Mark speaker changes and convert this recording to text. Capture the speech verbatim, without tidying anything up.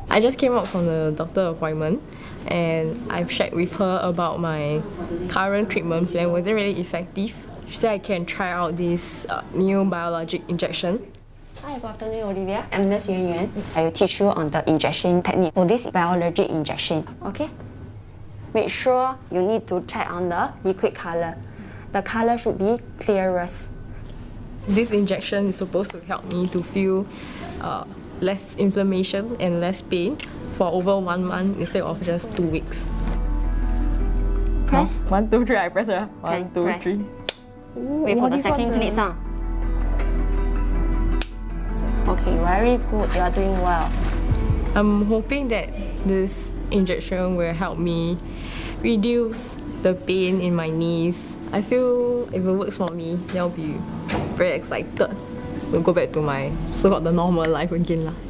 Speaker 1: I just came out from the doctor appointment and I've shared with her about my current treatment plan wasn't really effective. She said I can try out this uh, new biologic injection.
Speaker 2: Hi, good afternoon, Olivia. I'm Nurse Yuan Yuan. I will teach you on the injection technique for this biologic injection. Okay? Make sure you need to check on the liquid color. The color should be clearest.
Speaker 1: This injection is supposed to help me to feel uh, less inflammation and less pain for over one month instead of just two weeks.
Speaker 2: Press.
Speaker 1: Oh, one, two, three. I press it. One,
Speaker 2: okay,
Speaker 1: two,
Speaker 2: press.
Speaker 1: three.
Speaker 2: Wait
Speaker 1: Ooh,
Speaker 2: for the second click sound. Okay, very good. You are doing well.
Speaker 1: I'm hoping that this injection will help me reduce the pain in my knees. I feel if it works for me, then I'll be very excited to go back to my so-called the normal life again lah.